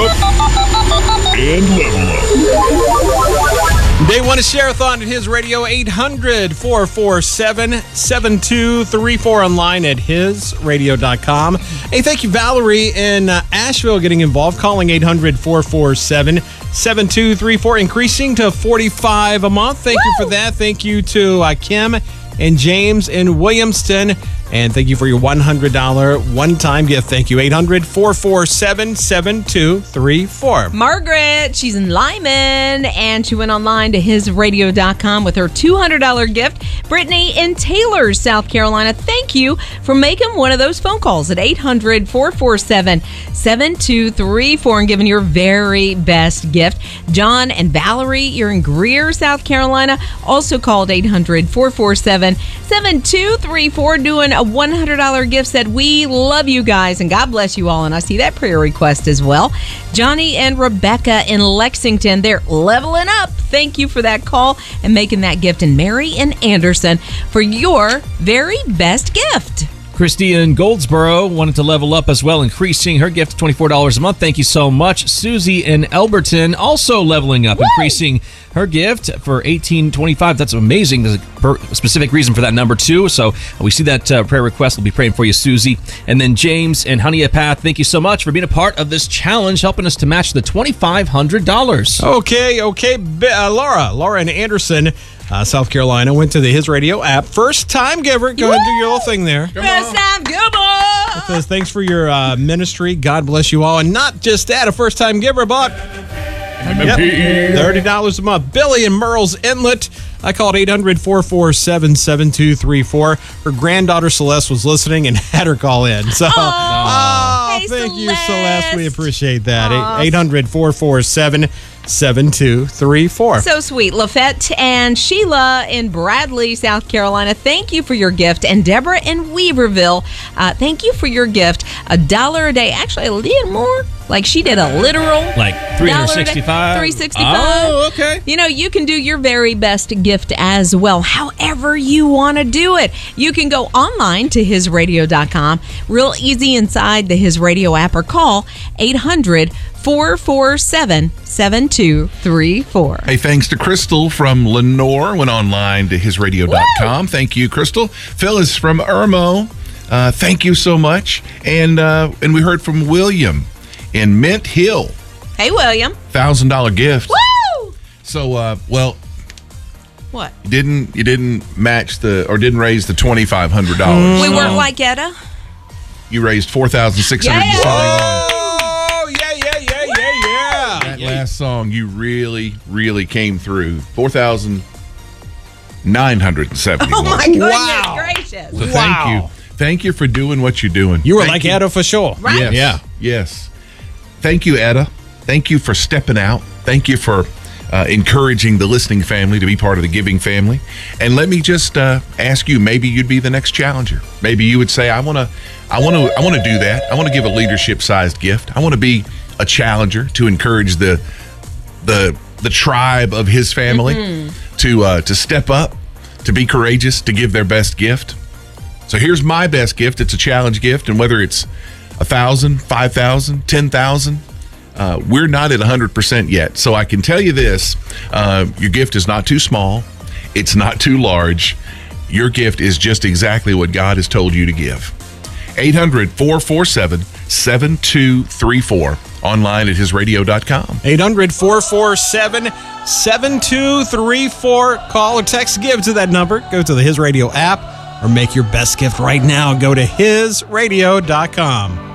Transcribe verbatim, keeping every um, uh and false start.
And level up. They want to share-a-thon at His Radio, eight hundred, four four seven, seven two three four, online at his radio dot com. Hey, thank you, Valerie in uh, Asheville, getting involved, calling eight hundred, four four seven, seven two three four, increasing to forty-five a month. Thank Woo! you for that. Thank you to uh, Kim and James in Williamston. And thank you for your one hundred dollars one-time gift. Thank you. eight hundred, four four seven, seven two three four. Margaret, she's in Lyman, and she went online to his radio dot com with her two hundred dollars gift. Brittany in Taylor, South Carolina, thank you for making one of those phone calls at eight hundred, four four seven, seven two three four and giving your very best gift. John and Valerie, you're in Greer, South Carolina, also called eight hundred, four four seven, seven two three four, doing a one hundred dollars gift. Said, we love you guys and God bless you all. And I see that prayer request as well. Johnny and Rebecca in Lexington, they're leveling up. Thank you for that call and making that gift. And Mary in Anderson for your very best gift. Christy in Goldsboro wanted to level up as well, increasing her gift to twenty-four dollars a month. Thank you so much. Susie in Elberton also leveling up, Woo! increasing her gift for eighteen twenty-five. That's amazing. There's a specific reason for that number, too. So we see that uh, prayer request. We'll be praying for you, Susie. And then James and Honeypath, thank you so much for being a part of this challenge, helping us to match the twenty-five hundred dollars. Okay, okay. Uh, Laura, Laura in Anderson, Uh, South Carolina, went to the His Radio app. First time giver. Go Woo! ahead and do your little thing there. First time giver. It says, thanks for your uh, ministry. God bless you all. And not just that, a first time giver, but yep, thirty dollars a month. Billy in Merle's Inlet. I called eight hundred, four four seven, seven two three four. Her granddaughter Celeste was listening and had her call in. So, oh, hey, thank Celeste. you, Celeste. We appreciate that. eight hundred, four four seven, seven two three four. So sweet. Lafette and Sheila in Bradley, South Carolina, thank you for your gift. And Deborah in Weaverville, uh, thank you for your gift. A dollar a day. Actually, a little more. Like she did a literal. Like three hundred sixty-five? three hundred sixty-five. Oh, okay. You know, you can do your very best gift as well, however you want to do it. You can go online to his radio dot com. Real easy inside the His Radio app, or call eight hundred, four four seven, seven two three four. Hey, thanks to Crystal from Lenore. Went online to his radio dot com. Thank you, Crystal. Phyllis from Irmo. Uh, thank you so much. And uh, and we heard from William in Mint Hill. Hey, William. one thousand dollars gift. Woo! So, uh, well, what? You didn't you didn't match the, or didn't raise the twenty-five hundred dollars. We so weren't like Etta. You raised four thousand six hundred seventy-one. Oh, yeah, yeah, yeah, yeah, yeah. That last song, you really, really came through. four thousand nine hundred seventy-one. Oh, my goodness Wow. gracious. So thank Wow. you. Thank you for doing what you're doing. You were Thank like you. Etta for sure. Right? Yes. Yeah. Yes. Thank you, Etta. Thank you for stepping out. Thank you for uh, encouraging the listening family to be part of the giving family. And let me just uh, ask you, maybe you'd be the next challenger. Maybe you would say, I want to I want to I want to do that. I want to give a leadership-sized gift. I want to be a challenger to encourage the the the tribe of his family mm-hmm. to uh, to step up, to be courageous, to give their best gift. So here's my best gift. It's a challenge gift, and whether it's a thousand, five thousand, ten thousand, uh, we're not at one hundred percent yet. So I can tell you this: uh, your gift is not too small, it's not too large. Your gift is just exactly what God has told you to give. eight hundred, four four seven, seven two three four. Online at his radio dot com. eight hundred, four four seven, seven two three four. Call or text give to that number. Go to the His Radio app or make your best gift right now. Go to his radio dot com.